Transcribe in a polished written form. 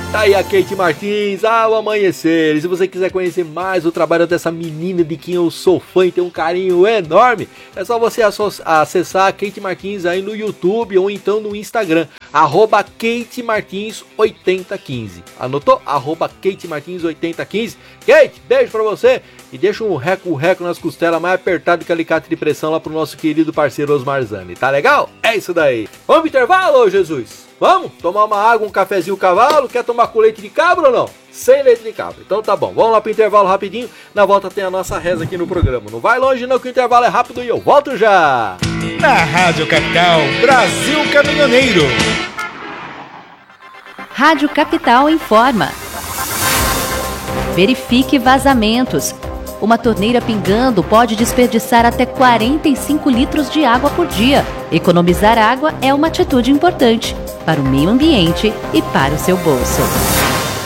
Tá aí a Kate Martins, ao amanhecer. E se você quiser conhecer mais o trabalho dessa menina de quem eu sou fã e tenho um carinho enorme, é só você acessar a Kate Martins aí no YouTube ou então no Instagram, @KateMartins8015. Anotou? @KateMartins8015. Kate, beijo pra você e deixa um reco nas costelas mais apertado que alicate de pressão lá pro nosso querido parceiro Osmar Zani. Tá legal? É isso daí. Vamos pro intervalo, ô Jesus? Vamos? Tomar uma água, um cafezinho cavalo? Quer tomar com leite de cabra ou não? Sem leite de cabra. Então tá bom, vamos lá pro intervalo rapidinho. Na volta tem a nossa reza aqui no programa. Não vai longe não que o intervalo é rápido e eu volto já. Na Rádio Capital, Brasil Caminhoneiro. Rádio Capital informa. Verifique vazamentos. Uma torneira pingando pode desperdiçar até 45 litros de água por dia. Economizar água é uma atitude importante para o meio ambiente e para o seu bolso.